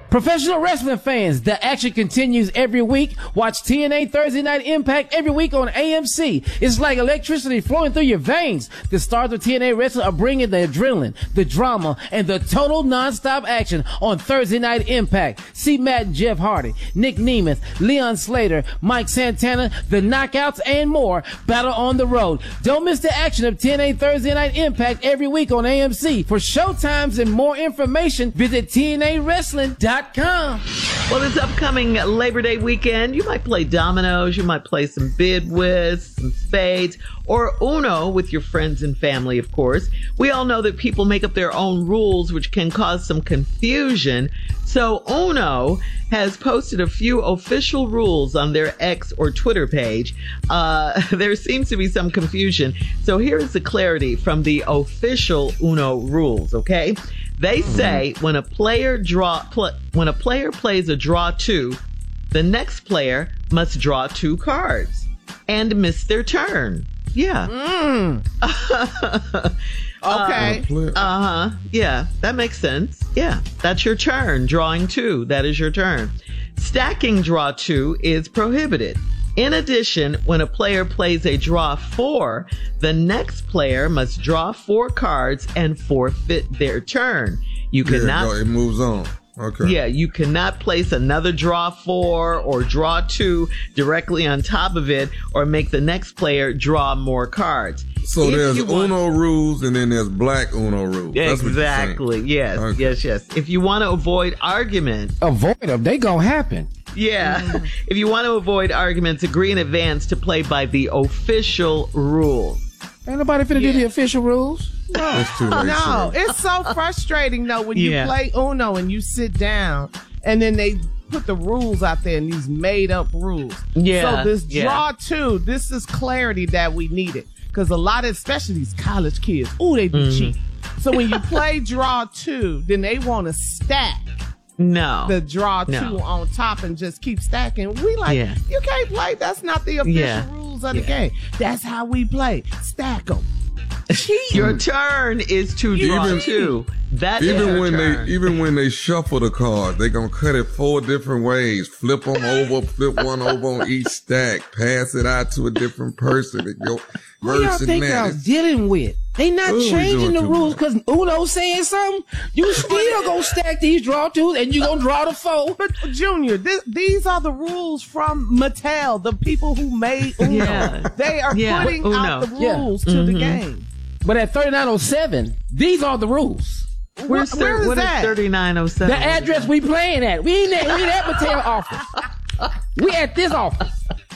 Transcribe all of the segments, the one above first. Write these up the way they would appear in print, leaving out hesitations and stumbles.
Professional wrestling fans, the action continues every week. Watch TNA Thursday Night Impact every week on AMC. It's like electricity flowing through your veins. The stars of TNA wrestling are bringing the adrenaline, the drama, and the total non-stop action on Thursday Night Impact. See Matt and Jeff Hardy, Nick Nemeth, Leon Slater, Mike Santana, the Knockouts, and more battle on the road. Don't miss the action of TNA Thursday Night Impact every week on AMC. For showtimes and more information, visit TNAWrestling.com. Well, this upcoming Labor Day weekend, you might play dominoes, you might play some bid whist, some spades, or Uno with your friends and family, of course. We all know that people make up their own rules, which can cause some confusion. So Uno has posted a few official rules on their X or Twitter page. There seems to be some confusion. So here is the clarity from the official Uno rules, okay? They say when a player plays a draw 2, the next player must draw 2 cards and miss their turn. Yeah. Okay. Yeah, that makes sense. Yeah, that's your turn. Drawing 2, that is your turn. Stacking draw 2 is prohibited. In addition, when a player plays a draw 4, the next player must draw 4 cards and forfeit their turn. You cannot. It moves on. Okay. Yeah, you cannot place another draw 4 or draw 2 directly on top of it or make the next player draw more cards. So there's Uno rules and then there's black Uno rules. Exactly. Yes. Okay. Yes. If you want to avoid argument. Avoid them. They gonna happen. Yeah. If you want to avoid arguments, agree in advance to play by the official rules. Ain't nobody finna do the official rules. No. It's too late. No, it's so frustrating though when you play Uno and you sit down and then they put the rules out there and these made up rules. Yeah. So this draw 2, this is clarity that we needed. Because a lot of, especially these college kids, they be cheap. So when you play draw 2, then they want to stack the draw 2 on top and just keep stacking. We you can't play. That's not the official rules of the game. That's how we play. Stack them. Your turn is to draw 2. That even is turn. Even when they shuffle the cards, they gonna cut it 4 different ways. Flip them over, flip one over on each stack, pass it out to a different person. It go what y'all think y'all dealing with? They not changing the rules because Uno saying something. You still gonna stack these draw 2s and you gonna draw the 4. But Junior, these are the rules from Mattel, the people who made Uno. Yeah. They are putting out the rules to the game. But at 3907, these are the rules. Where is that? 3907? The address we playing at. We ain't at Mattel office. We at this office.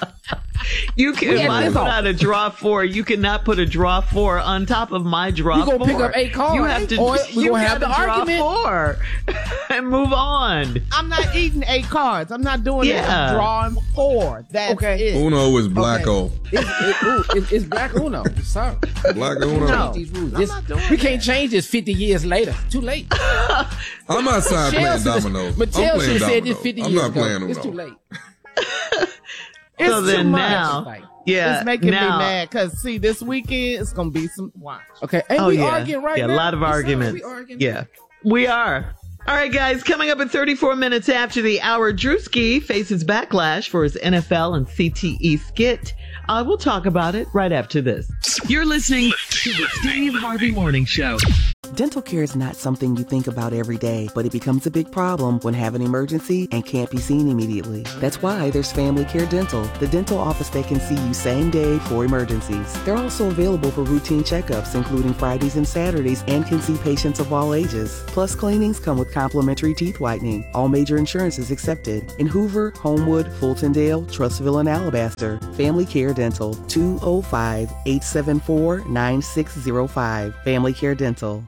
You can put out a draw 4. You cannot put a draw 4 on top of my draw 4. You gonna pick up 8 cards. You have to. We gonna have the argument. Draw 4 and move on. I'm not eating 8 cards. I'm not doing that. I'm drawing 4. That's it. Uno is blacko. It's black Uno. Sorry. Black Uno. No. We can't change this 50 years later. Too late. I'm outside playing dominoes. Mattel should have said this 50 years ago. I'm not playing Uno. It's too late. It's so then too much. now, it's making me mad because see, this weekend it's gonna be some watch. Okay, and we arguing right now. Yeah, a lot of arguments. Yeah, we are. All right, guys, coming up at 34 minutes after the hour, Drewski faces backlash for his NFL and CTE skit. We'll talk about it right after this. You're listening to the Steve Harvey Morning Show. Dental care is not something you think about every day, but it becomes a big problem when have an emergency and can't be seen immediately. That's why there's Family Care Dental, the dental office that can see you same day for emergencies. They're also available for routine checkups, including Fridays and Saturdays, and can see patients of all ages. Plus, cleanings come with complimentary teeth whitening. All major insurances accepted. In Hoover, Homewood, Fultondale, Trustville, and Alabaster. Family Care Dental, 205-874-9605. Family Care Dental.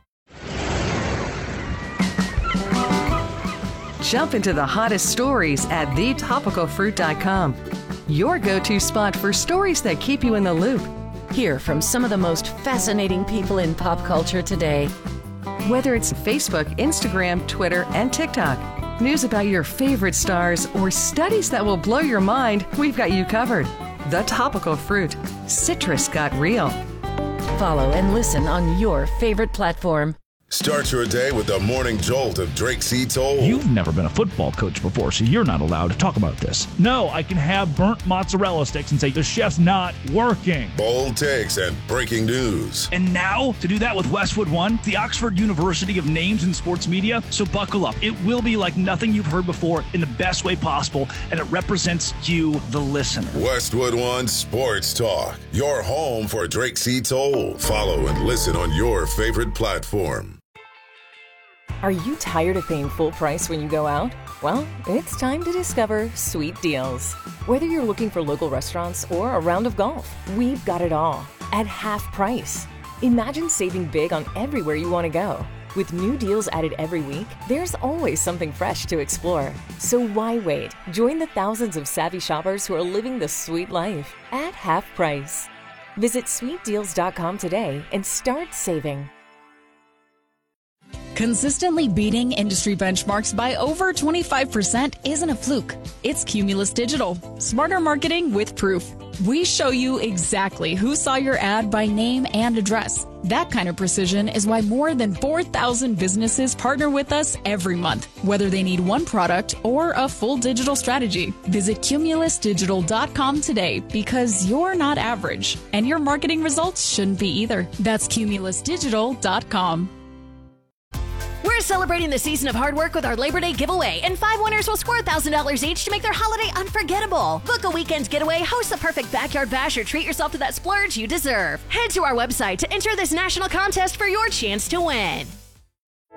Jump into the hottest stories at thetopicalfruit.com. Your go-to spot for stories that keep you in the loop. Hear from some of the most fascinating people in pop culture today. Whether it's Facebook, Instagram, Twitter, and TikTok, news about your favorite stars, or studies that will blow your mind, we've got you covered. The Topical Fruit. Citrus got real. Follow and listen on your favorite platform. Start your day with the morning jolt of Drake C. Toll. You've never been a football coach before, so you're not allowed to talk about this. No, I can have burnt mozzarella sticks and say the chef's not working. Bold takes and breaking news. And now, to do that with Westwood One, the Oxford University of names in sports media. So buckle up. It will be like nothing you've heard before in the best way possible, and it represents you, the listener. Westwood One Sports Talk, your home for Drake C. Toll. Follow and listen on your favorite platform. Are you tired of paying full price when you go out? Well, it's time to discover Sweet Deals. Whether you're looking for local restaurants or a round of golf, we've got it all at half price. Imagine saving big on everywhere you want to go. With new deals added every week, there's always something fresh to explore. So why wait? Join the thousands of savvy shoppers who are living the sweet life at half price. Visit sweetdeals.com today and start saving. Consistently beating industry benchmarks by over 25% isn't a fluke. It's Cumulus Digital. Smarter marketing with proof. We show you exactly who saw your ad by name and address. That kind of precision is why more than 4,000 businesses partner with us every month, whether they need one product or a full digital strategy. Visit cumulusdigital.com today because you're not average, and your marketing results shouldn't be either. That's cumulusdigital.com. We're celebrating the season of hard work with our Labor Day giveaway, and 5 winners will score $1,000 each to make their holiday unforgettable. Book a weekend getaway, host the perfect backyard bash, or treat yourself to that splurge you deserve. Head to our website to enter this national contest for your chance to win.